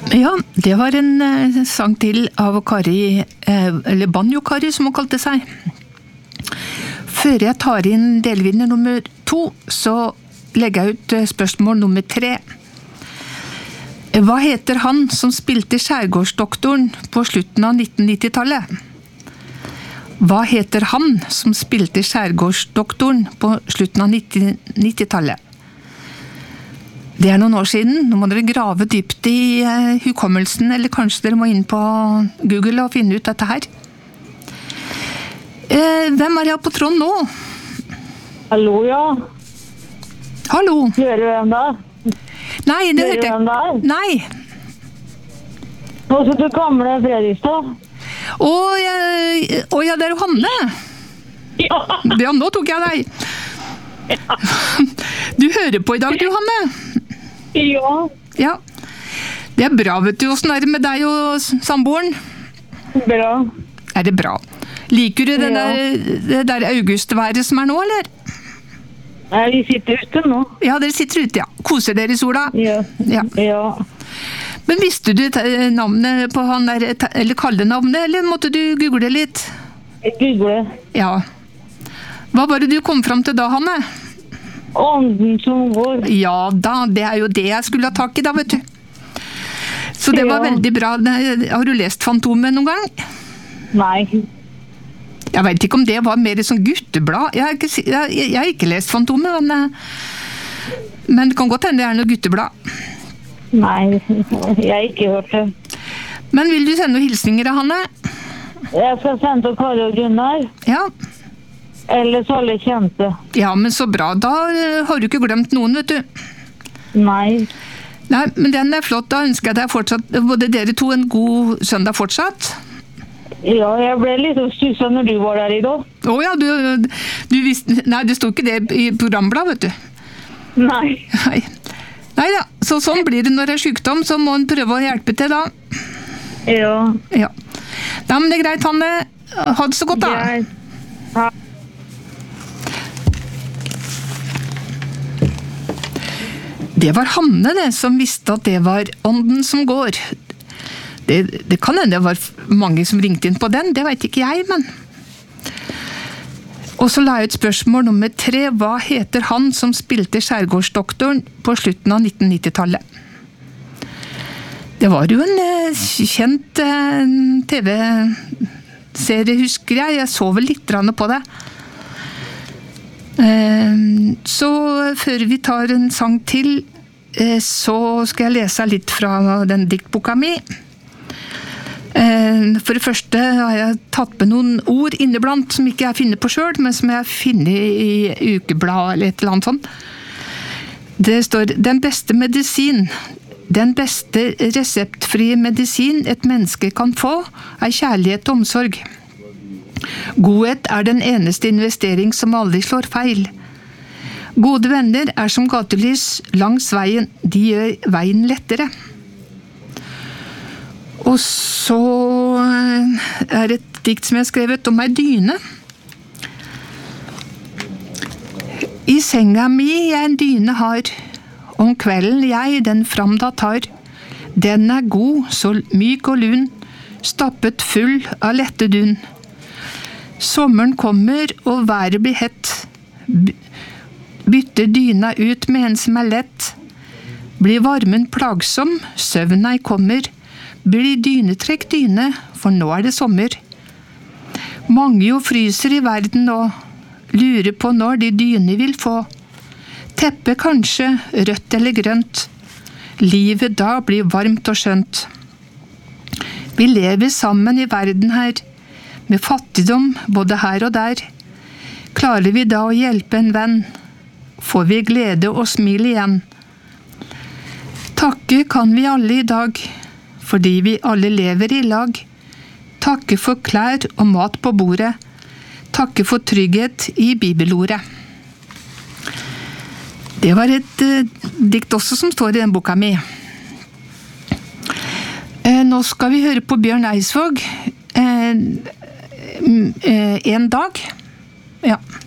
Ja, det var en sang til av Kari, eller Banjo-Kari som hun kalte seg. Før jeg tar inn delvinner nummer 2, så legger jeg ut spørsmål nummer 3. Hva heter han som spilte Skjærgårdsdoktoren på slutten av 1990-tallet? Hva heter han som spilte Skjærgårdsdoktoren på slutten av 1990-tallet? Det er noen år siden. Nå må dere grave dypt i hukommelsen, eller kanskje dere må inn på Google og finne ut dette her. Hvem er jeg på tråden nå? Hallo, ja. Hallo. Hører du hvem da? Nei, det hørte jeg. Nei. Nå skal du gamle Fredrikstad. Ja, det er jo Hanne. Ja. Ja, nå tok jeg deg. Ja. Du hører på i dag, du, Hanne? Ja. Ja. Det er bra, vet du. Hvordan er det med deg og samboeren? Bra. Er det bra? Liker du det der augustværet som er nå, eller? Nei, vi sitter ute nå. Ja, dere sitter ute, ja. Koser dere i sola? Ja. Ja. Ja. Men visste du navnet på han der, eller kallenavnet, eller måtte du google litt? Jeg googler. Ja. Hva var det du kom fram til da, Hanne? Ånden som går. Ja da, det er jo det jeg skulle ha tak i da, vet du. Så det var veldig bra. Har du lest Fantomet noen gang? Nei. Jeg vet ikke om det var mer sånn gutteblad. Jeg har ikke lest Fantomet, men det kan godt hende det er noe gutteblad. Nei, jeg har ikke hørt det. Men vil du sende noen hilsninger av Hanne? Jeg skal sende til Kari og Gunnar. Ja. Ellers alle kjente. Ja, men så bra. Da har du ikke glemt noen, vet du. Nei. Nei, men den er flott. Da ønsker jeg deg fortsatt, både dere to, en god søndag fortsatt. Ja, jeg ble litt stusset når du var der i dag. Åja, du visste... Nei, det stod ikke det i programbladet, vet du. Nei. Nei da, så sånn blir det når det er sykdom, så må en prøve å hjelpe til da. Ja. Ja. Da, men det er greit, Hanne. Ha det så godt da. Greit. Ha. Det var Hanne det, som visste at det var ånden som går. Det kan hende det var mange som ringte inn på den, det vet ikke jeg, men... Og så la jeg ut spørsmål nummer 3. Hva heter han som spilte Skjærgårdsdoktoren på slutten av 1990-tallet? Det var jo en kjent TV-serie, husker jeg. Jeg så vel litt på det. Så før vi tar en sang til, så skal jeg lese litt fra den diktboka mi. For det første har jeg tatt med noen ord inneblant som ikke jeg finner på selv, men som jeg finner i ukeblad eller et eller annet sånt. Det står: den beste medisin, den beste reseptfrie medisin et menneske kan få, er kjærlighet og omsorg. Godhet er den eneste investering som aldri slår feil. Gode venner er som gatelys langs veien, de gjør veien lettere. Og så er det et dikt som jeg har skrevet om ei dyne. I senga mi jeg en dyne har, om kvelden jeg den fram da tar. Den er god, så myk og lun, stappet full av lette dun. Sommeren kommer og været blir hett. Bytter dyna ut med en som er lett. Blir varmen plagsom, søvn ei kommer. Blir dynetrekk dyne, for nå er det sommer. Mange jo fryser i verden nå, lurer på når de dyne vil få. Teppe kanskje, rødt eller grønt. Livet da blir varmt og skjønt. Vi lever sammen i verden her, med fattigdom både her og der. Klarer vi da å hjelpe en venn, får vi glede og smil igjen. Takke kan vi alle i dag, fordi vi alle lever i lag. Takke for klær og mat på bordet. Takke for trygghet i bibelordet. Det var et dikt også som står i den boka mi. Nå skal vi høre på Bjørn Eidsvåg. En dag. Ja.